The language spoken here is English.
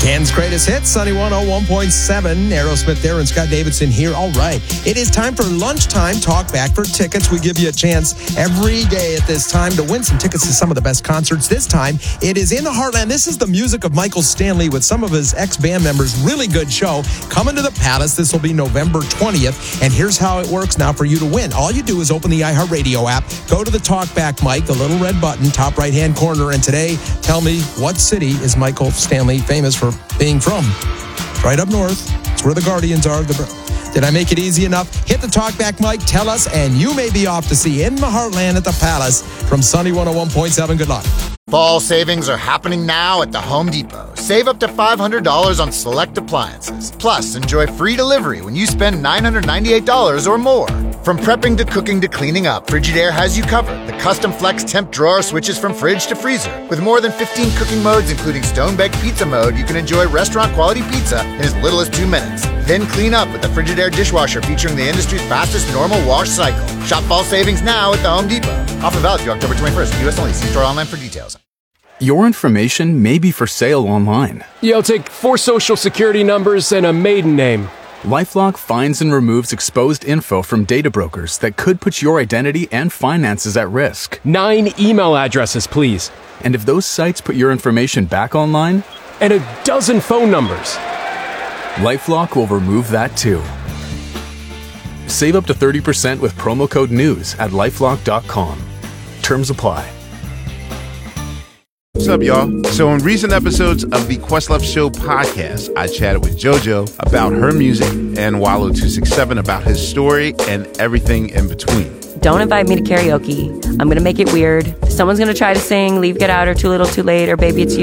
Can's greatest hits, Sunny 101.7. Aerosmith there and Scott Davidson here. All right. It is time for lunchtime talk back for tickets. We give you a chance every day at this time to win some tickets to some of the best concerts. This time, it is in the Heartland. This is the music of Michael Stanley with some of his ex-band members. Really good show. Coming to the Palace. This will be November 20th. And here's how it works now for you to win. All you do is open the iHeartRadio app, go to the talkback mic, the little red button, top right-hand corner. And today, tell me, what city is Michael Stanley famous for being from? Right up north. It's where the Guardians are. Did I make it easy enough? Hit the talkback mic, tell us, and you may be off to see In the Heartland at the Palace from Sunny 101.7. Good luck. Fall savings are happening now at the Home Depot. Save up to $500 on select appliances. Plus, enjoy free delivery when you spend $998 or more. From prepping to cooking to cleaning up, Frigidaire has you covered. The custom flex temp drawer switches from fridge to freezer. With more than 15 cooking modes, including stone-baked pizza mode, you can enjoy restaurant-quality pizza in as little as 2 minutes. Then clean up with the Frigidaire dishwasher featuring the industry's fastest normal wash cycle. Shop fall savings now at the Home Depot. Offer valid through October 21st. U.S. only. See store online for details. Your information may be for sale online. Yo, take 4 social security numbers and a maiden name. LifeLock finds and removes exposed info from data brokers that could put your identity and finances at risk. 9 email addresses, please. And if those sites put your information back online? And a dozen phone numbers. LifeLock will remove that too. Save up to 30% with promo code NEWS at LifeLock.com. Terms apply. What's up, y'all? So in recent episodes of the Questlove Show podcast, I chatted with JoJo about her music and Wallow267 about his story and everything in between. Don't invite me to karaoke. I'm going to make it weird. Someone's going to try to sing Leave, Get Out, or Too Little, Too Late, or Baby It's You.